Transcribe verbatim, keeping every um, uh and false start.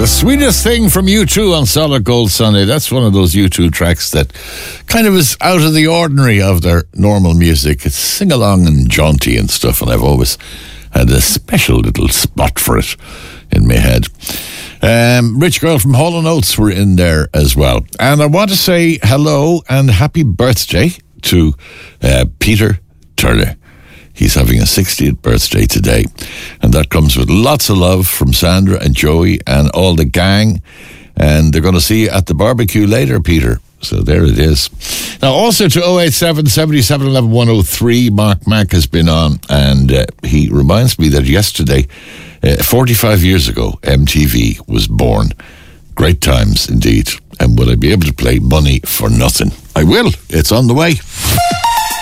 Sweetest Thing from U two on Solid Gold Sunday. That's one of those U two tracks that kind of is out of the ordinary of their normal music. It's sing-along and jaunty and stuff, and I've always had a special little spot for it in my head. Um, Rich Girl from Hall and Oates were in there as well. And I want to say hello and happy birthday to uh, Peter Turner. He's having a sixtieth birthday today, and that comes with lots of love from Sandra and Joey and all the gang, and they're going to see you at the barbecue later, Peter. So there it is. Now, also to oh eight seven, seven seven one one, one oh three, Mark Mack has been on, and uh, he reminds me that yesterday, uh, forty-five years ago, M T V was born. Great times indeed. And will I be able to play Money for Nothing? I will. It's on the way.